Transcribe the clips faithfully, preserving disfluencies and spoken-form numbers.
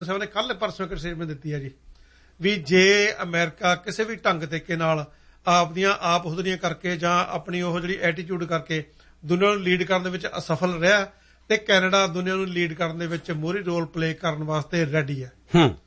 ਸਾਹਿਬ ਨੇ ਕੱਲ ਪਰਸੋਂ ਇੱਕ ਸਟੇਟਮੈਂਟ ਦਿੱਤੀ ਹੈ ਜੀ ਵੀ ਜੇ ਅਮਰੀਕਾ ਕਿਸੇ ਵੀ ਢੰਗ ਤਰੀਕੇ ਨਾਲ ਆਪਦੀਆਂ ਆਪ ਹੁਦਰੀਆਂ ਕਰਕੇ ਜਾਂ ਆਪਣੀ ਉਹ ਜਿਹੜੀ ਐਟੀਟਿਊਡ ਕਰਕੇ ਦੁਨੀਆ ਨੂੰ ਲੀਡ ਕਰਨ ਦੇ ਵਿੱਚ ਅਸਫਲ ਰਿਹਾ ਤੇ ਕੈਨੇਡਾ ਦੁਨੀਆ ਨੂੰ ਲੀਡ ਕਰਨ ਦੇ ਵਿੱਚ ਮੋਹਰੀ ਰੋਲ ਪਲੇ ਕਰਨ ਵਾਸਤੇ ਰੈਡੀ ਹੈ।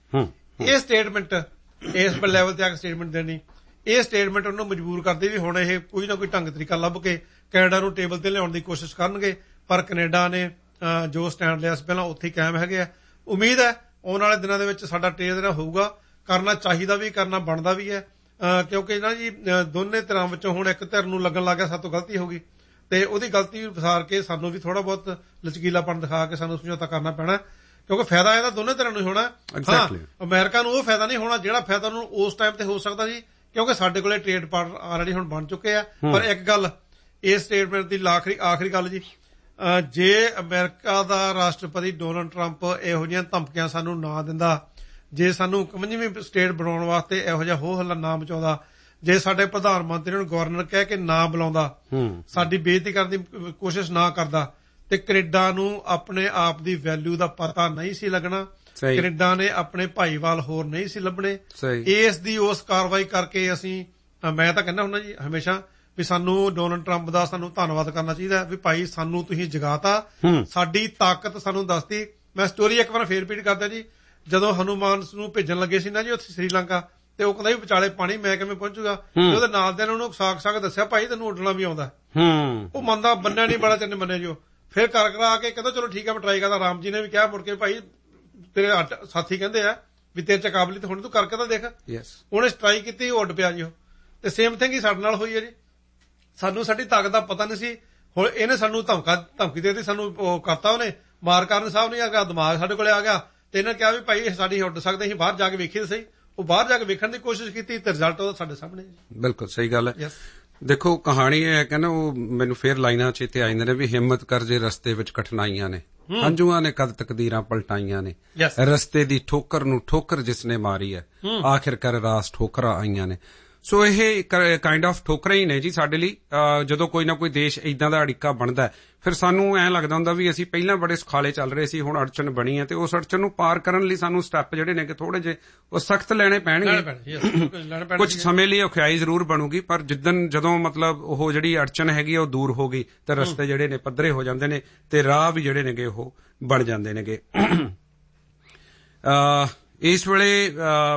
ਇਹ ਸਟੇਟਮੈਂਟ ਇਸ ਲੈਵਲ ਤੇ ਆ ਕੇ ਸਟੇਟਮੈਂਟ ਦੇਣੀ, ਇਹ ਸਟੇਟਮੈਂਟ ਉਹਨੂੰ ਮਜਬੂਰ ਕਰਦੀ ਵੀ ਹੁਣ ਇਹ ਕੋਈ ਨਾ ਕੋਈ ਢੰਗ ਤਰੀਕਾ ਲੱਭ ਕੇ ਕੈਨੇਡਾ ਨੂੰ ਟੇਬਲ ਤੇ ਲਿਆਉਣ ਦੀ ਕੋਸ਼ਿਸ਼ ਕਰਨਗੇ। ਪਰ ਕੈਨੇਡਾ ਨੇ ਜੋ ਸਟੈਂਡ ਲਿਆ ਸੀ ਪਹਿਲਾਂ ਉੱਥੇ ਹੀ ਕਾਇਮ ਹੈਗੇ ਆ। ਉਮੀਦ ਹੈ ਆਉਣ ਵਾਲੇ ਦਿਨਾਂ ਦੇ ਵਿੱਚ ਸਾਡਾ ਟ੍ਰੇਡ ਜਿਹੜਾ ਹੋਊਗਾ, ਕਰਨਾ ਚਾਹੀਦਾ ਵੀ, ਕਰਨਾ ਬਣਦਾ ਵੀ ਹੈ, ਕਿਉਂਕਿ ਨਾ ਜੀ ਦੋਨੇ ਧਿਰਾਂ ਵਿੱਚੋਂ ਹੁਣ ਇੱਕ ਧਿਰ ਨੂੰ ਲੱਗਣ ਲੱਗ ਗਿਆ ਸਾਤੋਂ ਗਲਤੀ ਹੋ ਗਈ ਤੇ ਉਹਦੀ ਗਲਤੀ ਵੀ ਵਿਸਾਰ ਕੇ ਸਾਨੂੰ ਵੀ ਥੋੜਾ ਬਹੁਤ ਲਚਕੀਲਾਪਣ ਦਿਖਾ ਕੇ ਸਾਨੂੰ ਸਮਝੌਤਾ ਕਰਨਾ ਪੈਣਾ, ਕਿਉਂਕਿ ਫਾਇਦਾ ਇਹਦਾ ਦੋਨੇ ਧਿਰਾਂ ਨੂੰ ਹੋਣਾ। ਹਾਂ, ਅਮਰੀਕਾ ਨੂੰ ਉਹ ਫਾਇਦਾ ਨਹੀਂ ਹੋਣਾ ਜਿਹੜਾ ਫਾਇਦਾ ਉਹਨੂੰ ਉਸ ਟਾਈਮ ਤੇ ਹੋ ਸਕਦਾ ਜੀ, ਕਿਉਂਕਿ ਸਾਡੇ ਕੋਲੇ ਟ੍ਰੇਡ ਪਾਰਟਨਰ ਆਲਰੇਡੀ ਹੁਣ ਬਣ ਚੁੱਕੇ ਆ। ਪਰ ਇੱਕ ਗੱਲ ਇਸ ਸਟੇਟਮੈਂਟ ਦੀ ਆਖਰੀ ਆਖਰੀ ਗੱਲ ਜੀ, ਜੇ ਅਮਰੀਕਾ ਦਾ ਰਾਸ਼ਟਰਪਤੀ ਡੋਨਲਡ ਟਰੰਪ ਇਹੋ ਜਿਹੀਆਂ ਧਮਕੀਆਂ ਸਾਨੂੰ ਨਾ ਦਿੰਦਾ, ਜੇ ਸਾਨੂੰ ਇਕਵੰਜਵੀਂ ਸਟੇਟ ਬਣਾਉਣ ਵਾਸਤੇ ਇਹੋ ਜਿਹਾ ਹੋ ਹੱਲਾ ਨਾ ਮਚਾਉਂਦਾ, ਜੇ ਸਾਡੇ ਪ੍ਰਧਾਨ ਮੰਤਰੀ ਨੂੰ ਗਵਰਨਰ ਕਹਿ ਕੇ ਨਾ ਬੁਲਾਉਂਦਾ, ਸਾਡੀ ਬੇਇੱਜ਼ਤੀ ਕਰਨ ਦੀ ਕੋਸ਼ਿਸ਼ ਨਾ ਕਰਦਾ, ਤੇ ਕੈਨੇਡਾ ਨੂੰ ਆਪਣੇ ਆਪ ਦੀ ਵੈਲਿਊ ਦਾ ਪਤਾ ਨਹੀਂ ਸੀ ਲੱਗਣਾ। ਕੈਨੇਡਾ ਨੇ ਆਪਣੇ ਭਾਈਵਾਲ ਹੋਰ ਨਹੀਂ ਸੀ ਲੱਭਣੇ। ਇਸ ਦੀ ਉਸ ਕਾਰਵਾਈ ਕਰਕੇ ਅਸੀਂ, ਮੈਂ ਤਾਂ ਕਹਿੰਦਾ ਹੁੰਦਾ ਜੀ ਹਮੇਸ਼ਾ ਵੀ ਸਾਨੂੰ ਡੋਨਲਡ ਟਰੰਪ ਦਾ ਸਾਨੂੰ ਧੰਨਵਾਦ ਕਰਨਾ ਚਾਹੀਦਾ ਵੀ ਭਾਈ ਸਾਨੂੰ ਤੁਸੀਂ ਜਗਾਤਾ, ਸਾਡੀ ਤਾਕਤ ਸਾਨੂੰ ਦੱਸਤੀ। ਮੈਂ ਸਟੋਰੀ ਇੱਕ ਵਾਰ ਫੇਰ ਰਿਪੀਟ ਕਰਦਾ ਜੀ, ਜਦੋਂ ਹਨੂਮਾਨ ਨੂੰ ਭੇਜਣ ਲੱਗੇ ਸੀ ਨਾ ਜੀ ਉੱਥੇ ਸ੍ਰੀਲੰਕਾ, ਤੇ ਉਹ ਕਹਿੰਦਾ ਵੀ ਵਿਚਾਲੇ ਪਾਣੀ ਮੈਂ ਕਿਵੇਂ ਪਹੁੰਚੂਗਾ, ਉਹਦੇ ਨਾਲ ਦੇ ਉਹਨੂੰ ਸਾਖ ਸਾਖ ਦੱਸਿਆ ਭਾਈ ਤੈਨੂੰ ਉੱਡਣਾ ਵੀ ਆਉਂਦਾ। ਉਹ ਮੰਨਦਾ ਬੰਨਿਆ ਨਹੀਂ, ਬੜਾ ਚੰਨੇ ਮੰਨਿਆ ਜੀ। ਉਹ ਫਿਰ ਕਰ ਕਰਾ ਕੇ ਕਹਿੰਦਾ ਚਲੋ ਠੀਕ ਹੈ ਮੈਂ ਟਰਾਈ ਕਰਦਾ। ਰਾਮ ਜੀ ਨੇ ਵੀ ਕਿਹਾ ਮੁੜ ਕੇ ਭਾਈ ਤੇਰੇ ਸਾਥੀ ਕਹਿੰਦੇ ਆ ਵੀ ਤੇਰੇ ਚ ਕਾਬਲੀਅਤ ਹੁਣ ਤੂੰ ਕਰਕੇ ਤਾਂ ਦੇਖ। ਉਹਨੇ ਟਰਾਈ ਕੀਤੀ, ਉੱਡ ਪਿਆ ਜੀ ਉਹ। ਤੇ ਸੇਮ ਥਿੰਗ ਹੀ ਸਾਡੇ ਨਾਲ ਹੋਈ ਹੈ ਜੀ, ਸਾਨੂੰ ਸਾਡੀ ਤਾਕਤ ਦਾ ਪਤਾ ਨਹੀਂ ਸੀ। ਹੁਣ ਇਹਨੇ ਸਾਨੂੰ ਧਮਕਾ ਧਮਕੀ ਦੇ ਦਿੱਤੀ, ਸਾਨੂੰ ਉਹ ਕਰਤਾ ਉਹਨੇ। ਮਾਰਕਾਰਨ ਸਾਹਿਬ ਨੇ ਆ ਗਿਆ, ਦਿਮਾਗ ਸਾਡੇ ਕੋਲੇ ਆ ਗਿਆ ਤੇ ਇਹਨੇ ਕਿਹਾ ਵੀ ਭਾਈ ਸਾਡੀ ਉੱਡ ਸਕਦੇ, ਅਸੀਂ ਬਾਹਰ ਜਾ ਕੇ ਵੇਖੀਏ ਸਹੀ। ਉਹ ਬਾਹਰ ਜਾ ਕੇ ਵੇਖਣ ਦੀ ਕੋਸ਼ਿਸ਼ ਕੀਤੀ ਤੇ ਰਿਜ਼ਲਟ ਉਹਦਾ ਸਾਡੇ ਸਾਹਮਣੇ। ਬਿਲਕੁਲ ਸਹੀ ਗੱਲ ਹੈ। ਦੇਖੋ ਕਹਾਣੀ ਇਹ ਹੈ ਕਿ ਨਾ, ਉਹ ਮੈਨੂੰ ਫੇਰ ਲਾਈਨਾਂ ਚੇਤੇ ਆ ਜਾਂਦੇ ਨੇ ਵੀ ਹਿੰਮਤ ਕਰ ਜੇ ਰਸਤੇ ਵਿੱਚ ਕਠਿਨਾਈਆਂ ਨੇ, ਹੰਝੂਆਂ ਨੇ ਕਦ ਤਕਦੀਰਾਂ ਪਲਟਾਈਆਂ ਨੇ, ਰਸਤੇ ਦੀ ਠੋਕਰ ਨੂੰ ਠੋਕਰ ਜਿਸਨੇ ਮਾਰੀ ਹੈ, ਆਖਿਰਕਾਰ ਰਾਸ ਠੋਕਰਾਂ ਆਈਆਂ ਨੇ। ਸੋ ਇਹ ਕਾਈਂਡ ਆਫ ਠੋਕਰਾਂ ਹੀ ਨੇ ਜੀ ਸਾਡੇ ਲਈ। ਜਦੋਂ ਕੋਈ ਨਾ ਕੋਈ ਦੇਸ਼ ਏਦਾਂ ਦਾ ਅੜਿੱਕਾ ਬਣਦਾ ਫਿਰ ਸਾਨੂੰ ਐਂ ਲੱਗਦਾ ਹੁੰਦਾ ਵੀ ਅਸੀਂ ਪਹਿਲਾਂ ਬੜੇ ਸੁਖਾਲੇ ਚੱਲ ਰਹੇ ਸੀ, ਹੁਣ ਅੜਚਨ ਬਣੀ ਹੈ, ਤੇ ਉਸ ਅੜਚਨ ਨੂੰ ਪਾਰ ਕਰਨ ਲਈ ਸਾਨੂੰ ਸਟੈਪ ਜਿਹੜੇ ਨੇ ਕਿ ਥੋੜੇ ਜਿਹੇ ਉਹ ਸਖਤ ਲੈਣੇ ਪੈਣਗੇ। ਕੁਝ ਸਮੇਂ ਲਈ ਔਖਿਆਈ ਜ਼ਰੂਰ ਬਣੂਗੀ, ਪਰ ਜਿੱਦਣ ਜਦੋਂ ਮਤਲਬ ਉਹ ਜਿਹੜੀ ਅੜਚਨ ਹੈਗੀ ਉਹ ਦੂਰ ਹੋ ਗਈ ਤੇ ਰਸਤੇ ਜਿਹੜੇ ਨੇ ਪੱਧਰੇ ਹੋ ਜਾਂਦੇ ਨੇ ਤੇ ਰਾਹ ਵੀ ਜਿਹੜੇ ਨੇਗੇ ਉਹ ਬਣ ਜਾਂਦੇ ਨੇਗੇ। ਇਸ ਵੇਲੇ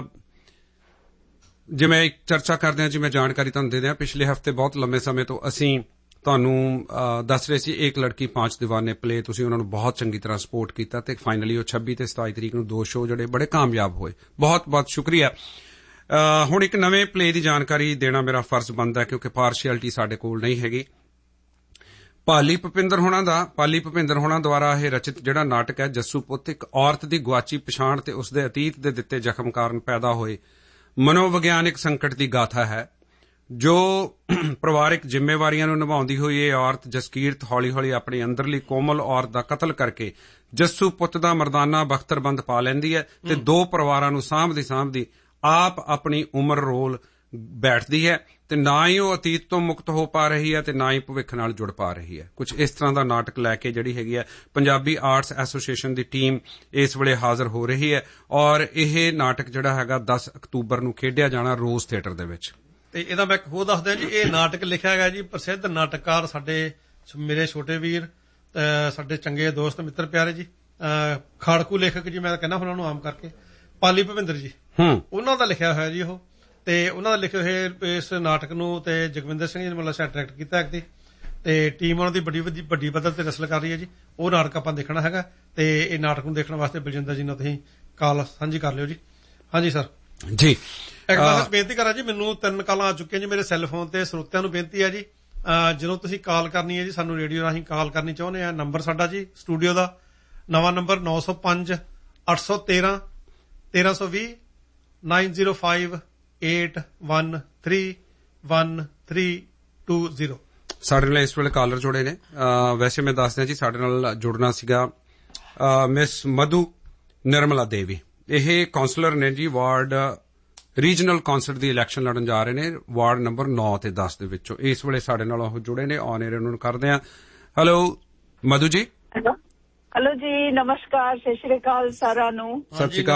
ਜਿਵੇਂ ਇੱਕ ਚਰਚਾ ਕਰਦੇ ਹਾਂ, ਜਿਵੇਂ ਜਾਣਕਾਰੀ ਤੁਹਾਨੂੰ ਦੇ ਦਿਆਂ, ਪਿਛਲੇ ਹਫ਼ਤੇ ਬਹੁਤ ਲੰਮੇ ਸਮੇਂ ਤੋਂ ਅਸੀਂ ਤੁਹਾਨੂੰ ਦੱਸ ਰਹੇ ਸੀ ਇੱਕ ਲੜਕੀ ਪਾਂਚ ਦੀਵਾਨੇ ਪਲੇ, ਤੁਸੀਂ ਉਹਨਾਂ ਨੂੰ ਬਹੁਤ ਚੰਗੀ ਤਰ੍ਹਾਂ ਸਪੋਰਟ ਕੀਤਾ ਤੇ ਫਾਈਨਲੀ ਉਹ ਛੱਬੀ ਤੇ ਸਤਾਈ ਤਰੀਕ ਨੂੰ ਦੋ ਸ਼ੋਅ ਜਿਹੜੇ ਬੜੇ ਕਾਮਯਾਬ ਹੋਏ। ਬਹੁਤ ਬਹੁਤ ਸ਼ੁਕਰੀਆ। ਹੁਣ ਇੱਕ ਨਵੇਂ ਪਲੇ ਦੀ ਜਾਣਕਾਰੀ ਦੇਣਾ ਮੇਰਾ ਫਰਜ਼ ਬਣਦਾ ਕਿਉਂਕਿ ਪਾਰਸ਼ੀਅਲਿਟੀ ਸਾਡੇ ਕੋਲ ਨਹੀਂ ਹੈਗੀ। ਪਾਲੀ ਭੁਪਿੰਦਰ ਹੋਣਾ ਦਾ ਪਾਲੀ ਭੁਪਿੰਦਰ ਹੋਣਾ ਦੁਆਰਾ ਇਹ ਰਚਿਤ ਜਿਹੜਾ ਨਾਟਕ ਹੈ ਜੱਸੂ ਪੁੱਤ, ਇੱਕ ਔਰਤ ਦੀ ਗੁਆਚੀ ਪਛਾਣ ਤੇ ਉਸਦੇ ਅਤੀਤ ਦੇ ਦਿੱਤੇ ਜ਼ਖਮ ਕਾਰਨ ਪੈਦਾ ਹੋਏ ਮਨੋਵਿਗਿਆਨਕ ਸੰਕਟ ਦੀ ਗਾਥਾ ਹੈ। ਜੋ ਪਰਿਵਾਰਕ ਜ਼ਿੰਮੇਵਾਰੀਆਂ ਨੂੰ ਨਿਭਾਉਂਦੀ ਹੋਈ ਇਹ ਔਰਤ ਜਸਕੀਰਤ ਹੌਲੀ ਹੌਲੀ ਆਪਣੀ ਅੰਦਰਲੀ ਕੋਮਲ ਔਰਤ ਦਾ ਕਤਲ ਕਰਕੇ ਜੱਸੂ ਪੁੱਤ ਦਾ ਮਰਦਾਨਾ ਬਖਤਰਬੰਦ ਪਾ ਲੈਂਦੀ ਹੈ ਤੇ ਦੋ ਪਰਿਵਾਰਾਂ ਨੂੰ ਸਾਂਭਦੀ ਸਾਂਭਦੀ ਆਪ ਆਪਣੀ ਉਮਰ ਰੋਲ ਬੈਠਦੀ ਹੈ ਤੇ ਨਾ ਹੀ ਉਹ ਅਤੀਤ ਤੋਂ ਮੁਕਤ ਹੋ ਪਾ ਰਹੀ ਹੈ ਤੇ ਨਾ ਹੀ ਭਵਿੱਖ ਨਾਲ ਜੁੜ ਪਾ ਰਹੀ ਹੈ। ਕੁਝ ਇਸ ਤਰ੍ਹਾਂ ਦਾ ਨਾਟਕ ਲੈ ਕੇ ਜਿਹੜੀ ਹੈਗੀ ਹੈ ਪੰਜਾਬੀ ਆਰਟਸ ਐਸੋਸੀਏਸ਼ਨ ਦੀ ਟੀਮ ਇਸ ਵੇਲੇ ਹਾਜ਼ਰ ਹੋ ਰਹੀ ਹੈ ਔਰ ਇਹ ਨਾਟਕ ਜਿਹੜਾ ਹੈਗਾ ਦਸ ਅਕਤੂਬਰ ਨੂੰ ਖੇਡਿਆ ਜਾਣਾ ਰੋਜ਼ ਥੀਏਟਰ ਦੇ ਵਿੱਚ। ਤੇ ਇਹਦਾ ਮੈਂ ਇੱਕ ਹੋਰ ਦੱਸਦਾ ਜੀ, ਇਹ ਨਾਟਕ ਲਿਖਿਆ ਗਿਆ ਜੀ ਪ੍ਰਸਿੱਧ ਨਾਟਕਕਾਰ ਸਾਡੇ ਮੇਰੇ ਛੋਟੇ ਵੀਰ ਸਾਡੇ ਚੰਗੇ ਦੋਸਤ ਮਿੱਤਰ ਪਿਆਰੇ ਜੀ ਖਾੜਕੂ ਲੇਖਕ ਜੀ, ਮੈਂ ਕਹਿੰਦਾ ਉਹਨਾਂ ਨੂੰ ਆਮ ਕਰਕੇ ਪਾਲੀ ਭੁਪਿੰਦਰ ਜੀ, ਉਹਨਾਂ ਦਾ ਲਿਖਿਆ ਹੋਇਆ ਜੀ ਉਹ। ਤੇ ਉਹਨਾਂ ਦਾ ਲਿਖੇ ਹੋਏ ਇਸ ਨਾਟਕ ਨੂੰ ਤੇ ਜਗਵਿੰਦਰ ਸਿੰਘ ਜੀ ਨੇ ਮਤਲਬ ਸ਼ਾਇਦ ਡਾਇਰੈਕਟ ਕੀਤਾ ਹੈ ਤੇ ਟੀਮ ਉਹਨਾਂ ਦੀ ਵੱਡੀ ਵੱਡੀ ਪੱਧਰ ਤੇ ਰਸਲ ਕਰ ਰਹੀ ਹੈ ਜੀ। ਉਹ ਨਾਟਕ ਆਪਾਂ ਦੇਖਣਾ ਹੈਗਾ ਤੇ ਇਹ ਨਾਟਕ ਨੂੰ ਦੇਖਣ ਵਾਸਤੇ ਬਲਜਿੰਦਰ ਜੀ ਨਾਲ ਤੁਸੀਂ ਕਾਲ ਸਾਂਝੀ ਕਰ ਲਿਓ ਜੀ। ਹਾਂਜੀ ਸਰ ਜੀ। ਇੱਕ ਵਾਰ ਬੇਨਤੀ ਕਰਾਂ ਜੀ, ਮੈਨੂੰ ਤਿੰਨ ਕਾਲਾਂ ਆ ਚੁੱਕੀਆਂ ਜੀ ਮੇਰੇ ਸੈੱਲ ਫੋਨ ਤੇ। ਸਰੋਤਿਆਂ ਨੂੰ ਬੇਨਤੀ ਹੈ ਜੀ, ਜਦੋਂ ਤੁਸੀਂ ਕਾਲ ਕਰਨੀ ਹੈ ਜੀ ਸਾਨੂੰ ਰੇਡੀਓ ਰਾਹੀਂ ਕਾਲ ਕਰਨੀ ਚਾਹੁੰਦੇ ਆ, ਨੰਬਰ ਸਾਡਾ ਜੀ ਸਟੂਡੀਓ ਦਾ ਨਵਾਂ ਨੰਬਰ ਨੌ ਸੌ ਪੰਜ ਅੱਠ ਸੌ ਤੇਰਾਂ ਤੇਰਾਂ ਸੌ ਵੀਹ nine zero five eight one three one three two zero. ਸਾਡੇ ਨਾਲ ਇਸ ਵੇਲੇ ਕਾਲਰ ਜੁੜੇ ਨੇ। ਵੈਸੇ ਮੈਂ ਦੱਸ ਦਿਆਂ ਜੀ ਸਾਡੇ ਨਾਲ ਜੁੜਨਾ ਸੀਗਾ ਮਿਸ ਮਧੂ ਨਿਰਮਲਾ ਦੇਵੀ, ਇਹ ਕਾਉਂਸਲਰ ਨੇ ਜੀ ਵਾਰਡ ਰੀਜਨਲ ਕਾਉਂਸਲਰ ਦੀ ਇਲੈਕਸ਼ਨ ਲੜਨ ਜਾ ਰਹੇ ਨੇ ਵਾਰਡ ਨੰਬਰ ਨੌ ਤੇ ਦਸ ਦੇ ਵਿੱਚੋਂ। ਇਸ ਵੇਲੇ ਸਾਡੇ ਨਾਲ ਉਹ ਜੁੜੇ ਨੇ, ਔਨ ਏਅਰ ਉਹਨਾਂ ਨੂੰ ਕਰਦੇ ਆ। ਹੈਲੋ ਮਧੂ ਜੀ। ਹੈਲੋ ਹੈਲੋ ਜੀ, ਨਮਸਕਾਰ, ਸਤਿ ਸ਼੍ਰੀ ਅਕਾਲ ਸਾਰਿਆਂ ਨੂੰ। ਸਤਿ ਸ਼੍ਰੀ ਅਕਾਲ।